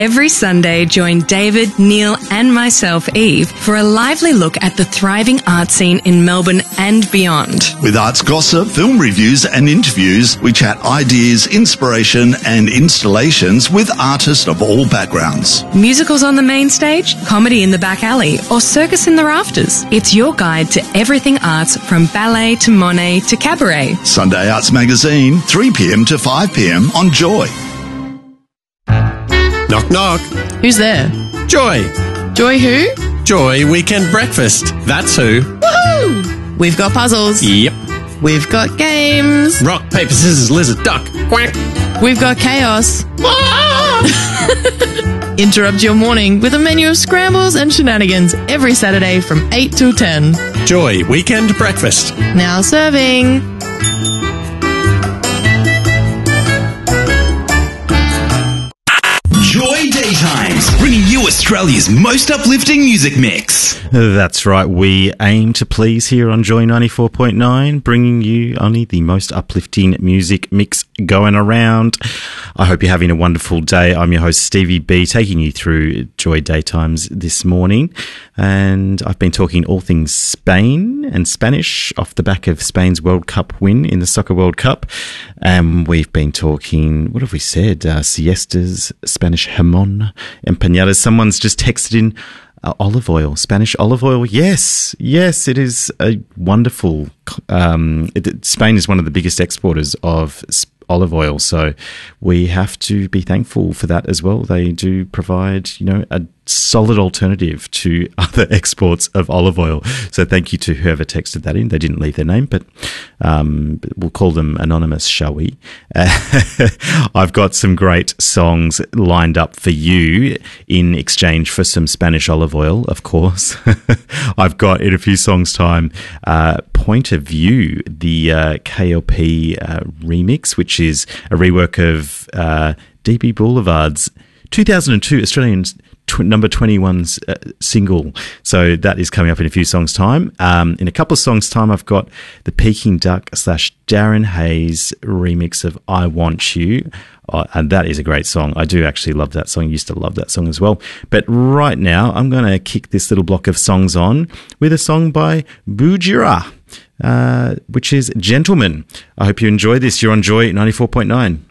Every Sunday, join David, Neil and myself, Eve, for a lively look at the thriving art scene in Melbourne and beyond. With arts gossip, film reviews and interviews, we chat ideas, inspiration and installations with artists of all backgrounds. Musicals on the main stage, comedy in the back alley or circus in the rafters. It's your guide to everything arts, from ballet to Monet to cabaret. Sunday Arts Magazine, 3 p.m. to 5 p.m. on Joy. Knock, knock. Who's there? Joy. Joy who? Joy Weekend Breakfast. That's who. Woohoo! We've got puzzles. Yep. We've got games. Rock, paper, scissors, lizard, duck. Quack. We've got chaos. Interrupt your morning with a menu of scrambles and shenanigans every Saturday from 8 till 10. Joy Weekend Breakfast. Now serving. Joy Daytimes, bringing you Australia's most uplifting music mix. That's right. We aim to please here on Joy 94.9, bringing you only the most uplifting music mix going around. I hope you're having a wonderful day. I'm your host, Stevie B, taking you through Joy Daytimes this morning. And I've been talking all things Spain and Spanish off the back of Spain's World Cup win in the Soccer World Cup. And we've been talking, what have we said? Siestas, Spanish jamón, empanadas. Someone's just texted in olive oil, Spanish olive oil. Yes, it is a wonderful. Spain is one of the biggest exporters of olive oil, so we have to be thankful for that as well. They do provide, a solid alternative to other exports of olive oil. So thank you to whoever texted that in. They didn't leave their name, but we'll call them anonymous, shall we? I've got some great songs lined up for you in exchange for some Spanish olive oil, of course. I've got, in a few songs' time, Point of View, the KLP remix, which is a rework of DB Boulevard's 2002 Australian number 21's single. So that is coming up in a few songs' time. In a couple of songs' time, I've got the Peking Duck / Darren Hayes remix of I Want You. And that is a great song. I do actually love that song. I used to love that song as well. But right now, I'm going to kick this little block of songs on with a song by Bujira, which is Gentleman. I hope you enjoy this. You're on Joy 94.9.